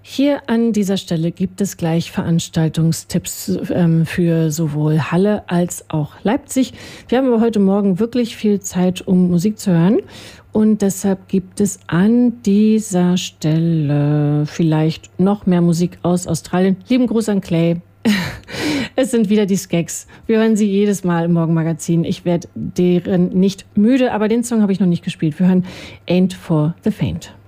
Hier an dieser Stelle gibt es gleich Veranstaltungstipps für sowohl Halle als auch Leipzig. Wir haben aber heute Morgen wirklich viel Zeit, um Musik zu hören. Und deshalb gibt es an dieser Stelle vielleicht noch mehr Musik aus Australien. Lieben Gruß an Clay. Es sind wieder die Skeks. Wir hören sie jedes Mal im Morgenmagazin. Ich werde deren nicht müde, aber den Song habe ich noch nicht gespielt. Wir hören Ain't for the Faint.